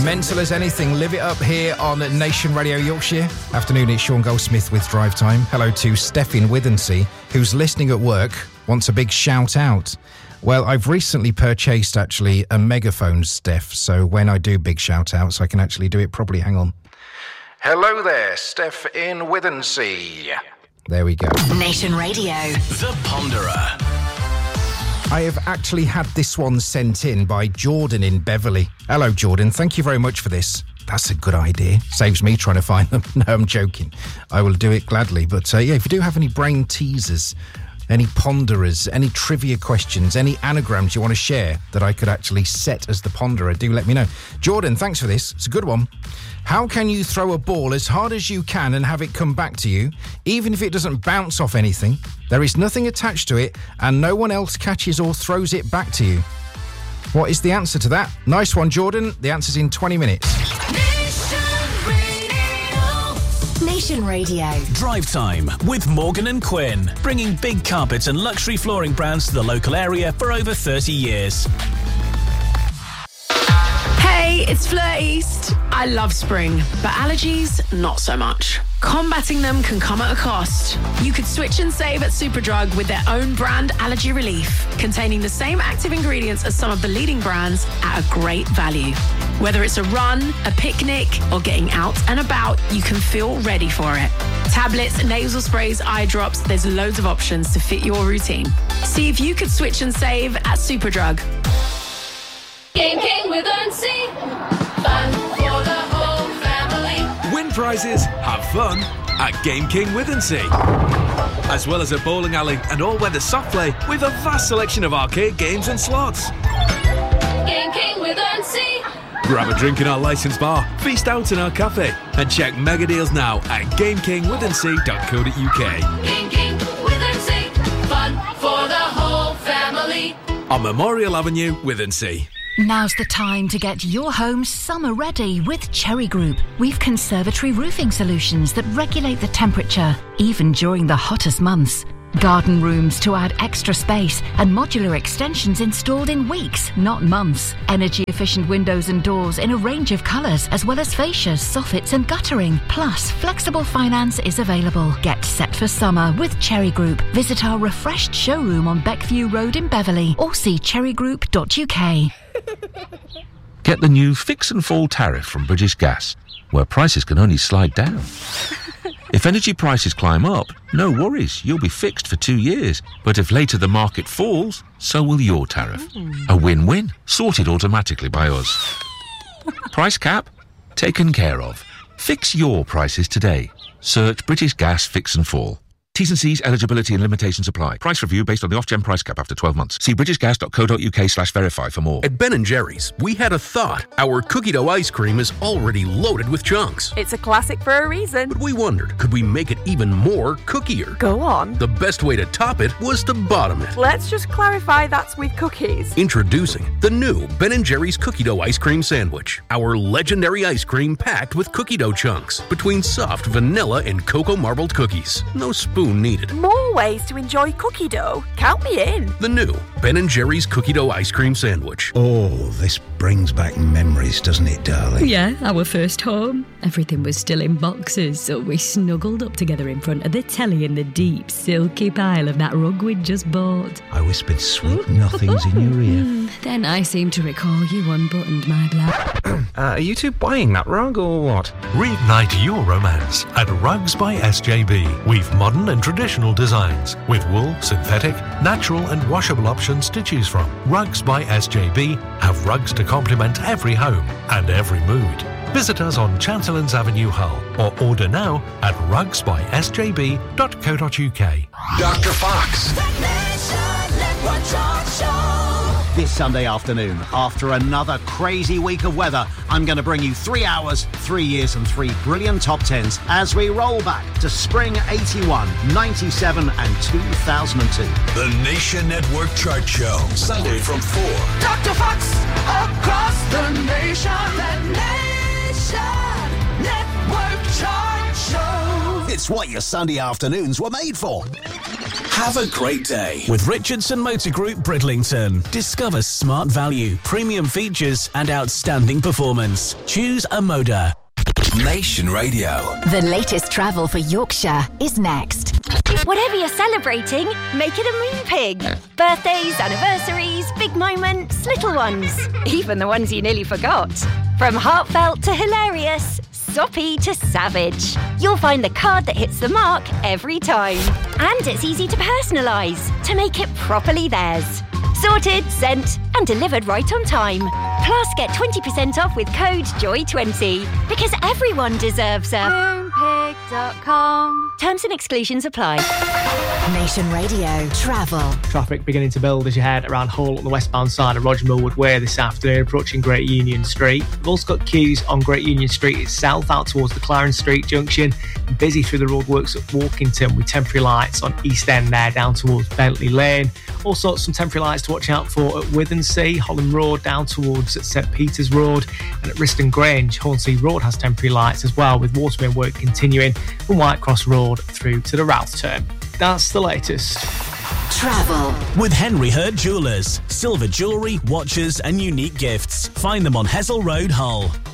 Mental as anything. Live it up here on Nation Radio Yorkshire. Afternoon, it's Sean Goldsmith with Drive Time. Hello to Steph in Withensea, who's listening at work, wants a big shout out. Well, I've recently purchased, actually, a megaphone, Steph, so when I do big shout outs, I can actually do it properly. Hang on. Hello there, Steph in Withensea. There we go. Nation Radio. The Ponderer. I have actually had this one sent in by Jordan in Beverley. Hello, Jordan. Thank you very much for this. That's a good idea. Saves me trying to find them. No, I'm joking. I will do it gladly. But yeah, if you do have any brain teasers, any ponderers, any trivia questions, any anagrams you want to share that I could actually set as the ponderer, do let me know. Jordan, thanks for this. It's a good one. How can you throw a ball as hard as you can and have it come back to you, even if it doesn't bounce off anything? There is nothing attached to it, and no one else catches or throws it back to you. What is the answer to that? Nice one, Jordan. The answer's in 20 minutes. Nation Radio. Drive Time with Morgan and Quinn, bringing big carpets and luxury flooring brands to the local area for over 30 years. Hey, it's Fleur East. I love spring, but allergies, not so much. Combating them can come at a cost. You could switch and save at Superdrug with their own brand Allergy Relief, containing the same active ingredients as some of the leading brands at a great value. Whether it's a run, a picnic, or getting out and about, you can feel ready for it. Tablets, nasal sprays, eye drops, there's loads of options to fit your routine. See if you could switch and save at Superdrug. Game King with Earnsea. Fun for the whole family. Win prizes, have fun at Game King Withensea. As well as a bowling alley and all-weather soft play with a vast selection of arcade games and slots. Game King with Earnsea. Grab a drink in our licensed bar, feast out in our cafe, and check mega deals now at GameKingWithensea.co.uk. Game King with Earnsea. Fun for the whole family. On Memorial Avenue, Withensea. Now's the time to get your home summer ready with Cherry Group. We've conservatory roofing solutions that regulate the temperature, even during the hottest months. Garden rooms to add extra space and modular extensions installed in weeks, not months. Energy-efficient windows and doors in a range of colours, as well as fascias, soffits and guttering. Plus, flexible finance is available. Get set for summer with Cherry Group. Visit our refreshed showroom on Beckview Road in Beverley or see cherrygroup.uk. Get the new Fix and Fall tariff from British Gas, where prices can only slide down. If energy prices climb up, no worries, you'll be fixed for 2 years. But if later the market falls, so will your tariff. A win-win, sorted automatically by us. Price cap? Taken care of. Fix your prices today. Search British Gas Fix and Fall. T's and C's, eligibility and limitations apply. Price review based on the off-gem price cap after 12 months. See britishgas.co.uk/verify for more. At Ben & Jerry's, we had a thought. Our cookie dough ice cream is already loaded with chunks. It's a classic for a reason. But we wondered, could we make it even more cookier? Go on. The best way to top it was to bottom it. Let's just clarify that's with cookies. Introducing the new Ben & Jerry's cookie dough ice cream sandwich. Our legendary ice cream packed with cookie dough chunks between soft vanilla and cocoa marbled cookies. No spoon needed. More ways to enjoy cookie dough. Count me in. The new Ben & Jerry's cookie dough ice cream sandwich. Oh, this brings back memories, doesn't it, darling? Yeah, our first home. Everything was still in boxes, so we snuggled up together in front of the telly in the deep, silky pile of that rug we'd just bought. I whispered sweet nothings in your ear. Then I seem to recall you unbuttoned my blouse. Are you two buying that rug or what? Reignite your romance at Rugs by SJB. We've modern and traditional designs with wool, synthetic, natural and washable options to choose from. Rugs by SJB have rugs to complement every home and every mood. Visit us on Chancellors Avenue, Hull, or order now at rugsbysjb.co.uk. Dr. Fox. This Sunday afternoon, after another crazy week of weather, I'm going to bring you 3 hours, 3 years and 3 brilliant top tens as we roll back to spring 81, 97 and 2002. The Nation Network Chart Show, Sunday from 4. Dr. Fox across the nation. The Nation Network Chart Show. It's what your Sunday afternoons were made for. Have a great day with Richardson Motor Group Bridlington. Discover smart value, premium features and outstanding performance. Choose a Moda. Nation Radio. The latest travel for Yorkshire is next. Whatever you're celebrating, make it a Moon Pig. Birthdays, anniversaries, big moments, little ones. Even the ones you nearly forgot. From heartfelt to hilarious, soppy to savage. You'll find the card that hits the mark every time. And it's easy to personalise to make it properly theirs. Sorted, sent and delivered right on time. Plus get 20% off with code JOY20 because everyone deserves a Moonpig.com. Terms and exclusions apply. Nation Radio Travel. Traffic beginning to build as you head around Hull on the westbound side of Roger Millwood Way this afternoon, approaching Great Union Street. We've also got queues on Great Union Street itself out towards the Clarence Street junction. Busy through the roadworks at Walkington with temporary lights on East End there down towards Bentley Lane. Also some temporary lights to watch out for at Withensea, Holland Road down towards St Peter's Road, and at Riston Grange, Hornsey Road has temporary lights as well, with watermain work continuing from Whitecross Road through to the Routh turn. That's the latest. Travel with Henry Hurd Jewellers. Silver jewellery, watches and unique gifts. Find them on Hessel Road, Hull.